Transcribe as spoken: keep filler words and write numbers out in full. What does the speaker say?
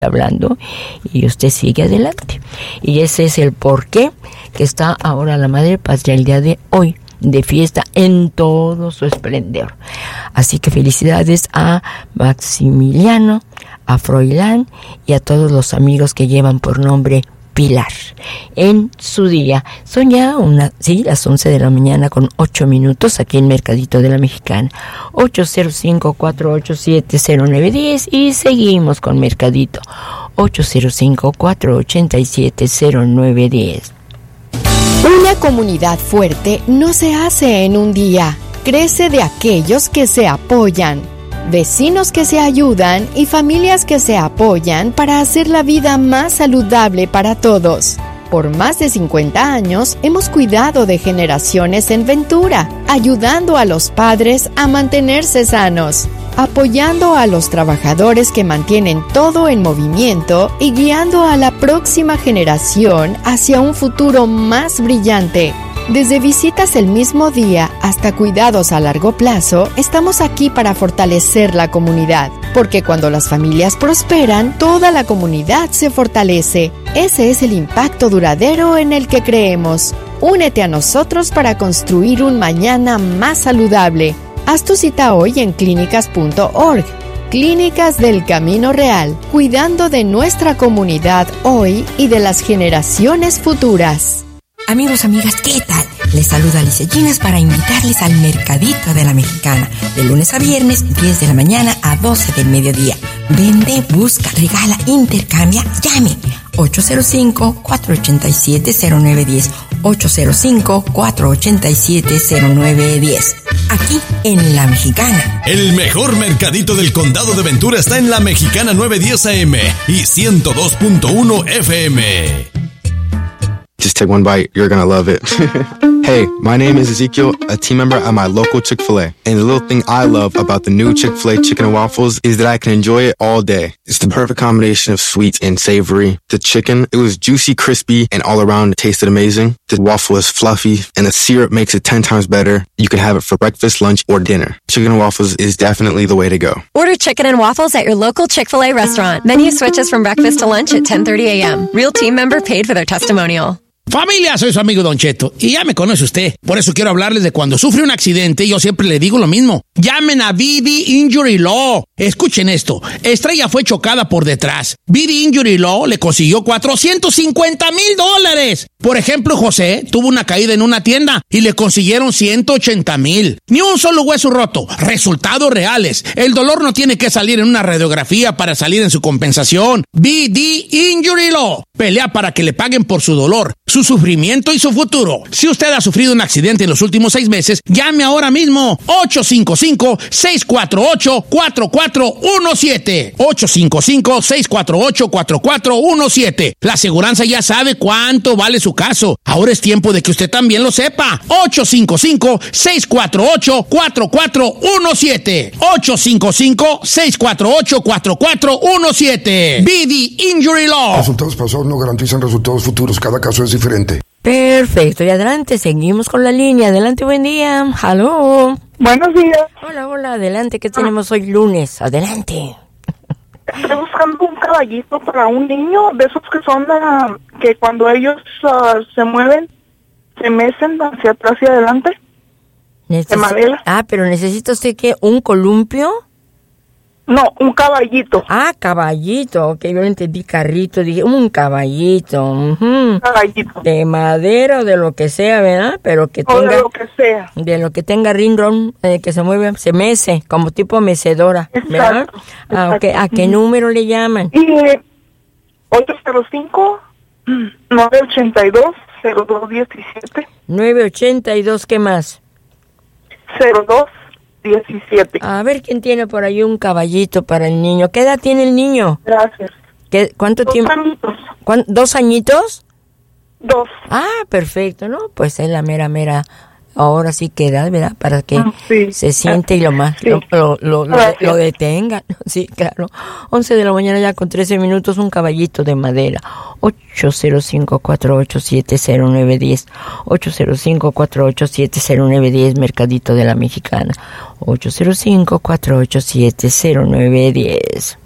hablando y usted sigue adelante. Y ese es el porqué que está ahora la Madre Patria el día de hoy de fiesta en todo su esplendor. Así que felicidades a Maximiliano, a Froilán y a todos los amigos que llevan por nombre Pilar en su día. Son ya una, sí, las once de la mañana con ocho minutos aquí en Mercadito de la Mexicana. ocho cero cinco, cuatro ocho siete, cero nueve uno cero y seguimos con Mercadito. ocho cero cinco, cuatro ocho siete, cero nueve uno cero. Una comunidad fuerte no se hace en un día. Crece de aquellos que se apoyan. Vecinos que se ayudan y familias que se apoyan para hacer la vida más saludable para todos. Por más de cincuenta años hemos cuidado de generaciones en Ventura, ayudando a los padres a mantenerse sanos, apoyando a los trabajadores que mantienen todo en movimiento y guiando a la próxima generación hacia un futuro más brillante. Desde visitas el mismo día hasta cuidados a largo plazo, estamos aquí para fortalecer la comunidad, porque cuando las familias prosperan, toda la comunidad se fortalece. Ese es el impacto duradero en el que creemos. Únete a nosotros para construir un mañana más saludable. Haz tu cita hoy en clínicas punto org. Clínicas del Camino Real, cuidando de nuestra comunidad hoy y de las generaciones futuras. Amigos, amigas, ¿qué tal? Les saluda Alicia Ginas para invitarles al Mercadito de la Mexicana, de lunes a viernes, diez de la mañana a doce del mediodía. Vende, busca, regala, intercambia, llame. ocho cero cinco, cuatro ocho siete, cero nueve uno cero. ocho cero cinco, cuatro ocho siete, cero nueve uno cero. Aquí en La Mexicana. El mejor mercadito del condado de Ventura está en La Mexicana novecientos diez A M y ciento dos punto uno F M. Just take one bite, you're gonna love it. Hey, my name is Ezekiel, a team member at my local Chick-fil-A. And the little thing I love about the new Chick-fil-A chicken and waffles is that I can enjoy it all day. It's the perfect combination of sweet and savory. The chicken, it was juicy, crispy, and all around it tasted amazing. The waffle is fluffy, and the syrup makes it ten times better. You can have it for breakfast, lunch, or dinner. Chicken and waffles is definitely the way to go. Order chicken and waffles at your local Chick-fil-A restaurant. Menu switches from breakfast to lunch at ten thirty a.m. Real team member paid for their testimonial. Familia, soy su amigo Don Cheto y ya me conoce usted. Por eso quiero hablarles de cuando sufre un accidente. Yo siempre le digo lo mismo. Llamen a B D Injury Law. Escuchen esto. Estrella fue chocada por detrás. B D Injury Law le consiguió cuatrocientos cincuenta mil dólares. Por ejemplo, José tuvo una caída en una tienda y le consiguieron ciento ochenta mil. Ni un solo hueso roto. Resultados reales. El dolor no tiene que salir en una radiografía para salir en su compensación. B D Injury Law. Pelea para que le paguen por su dolor, su sufrimiento y su futuro. Si usted ha sufrido un accidente en los últimos seis meses, llame ahora mismo. ocho cinco cinco, seis cuatro ocho, cuatro cuatro uno siete. ocho cinco cinco, seis cuatro ocho, cuatro cuatro uno siete. La aseguranza ya sabe cuánto vale su caso. Ahora es tiempo de que usted también lo sepa. ocho cinco cinco, seis cuatro ocho, cuatro cuatro uno siete. ocho cinco cinco, seis cuatro ocho, cuatro cuatro uno siete. B D Injury Law. Resultados pasados no garantizan resultados futuros. Cada caso es diferente. Perfecto, y adelante, seguimos con la línea. Adelante, buen día. Aló. Buenos días. Hola, hola, adelante, ¿qué tenemos hoy lunes? Adelante. Estoy buscando un caballito para un niño, de esos que son, uh, que cuando ellos uh, se mueven, se mecen hacia atrás y adelante. Necesi- de madera. Ah, pero ¿necesita usted qué? ¿Un columpio? No, un caballito. Ah, caballito, ok, yo entendí carrito, dije un caballito. Uh-huh. Caballito. De madera o de lo que sea, ¿verdad? Pero que O tenga... de lo que sea. De lo que tenga ring-ron, eh, que se mueve, se mece, como tipo mecedora, ¿verdad? Exacto. Ah, okay. ¿A qué número le llaman? Y ocho cero cinco, nueve ocho dos, cero dos uno siete. nueve ochenta y dos, ¿qué más? cero dos diecisiete. A ver quién tiene por ahí un caballito para el niño. ¿Qué edad tiene el niño? Gracias. ¿Qué, ¿Cuánto Dos tiempo? añitos. ¿Cuán, ¿Dos añitos? Dos. Ah, perfecto, ¿no? Pues es la mera, mera, ahora sí que edad, ¿verdad? Para que sí. se siente y lo más, Sí. lo, lo, lo, lo, lo detenga. Sí, claro. once de la mañana ya con trece minutos, un caballito de madera. ocho cero cinco, cuatro ocho siete, cero nueve uno cero. ocho cero cinco, cuatro ocho siete, cero nueve uno cero, Mercadito de la Mexicana. ocho cero cinco, cuatro ocho siete, cero nueve uno cero.